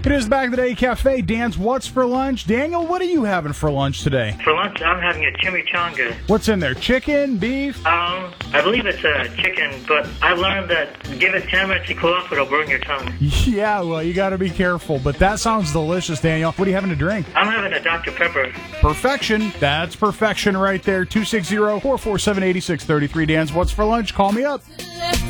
It is Back in the Day Cafe. Dan's What's for Lunch? Daniel, what are you having for lunch today? For lunch, I'm having a chimichanga. What's in there? Chicken? Beef? I believe it's chicken, but I've learned that give it 10 minutes to cool off, it'll burn your tongue. Yeah, well, you got to be careful, but that sounds delicious, Daniel. What are you having to drink? I'm having a Dr. Pepper. Perfection. That's perfection right there. 260-447-8633. Dan's What's for Lunch? Call me up.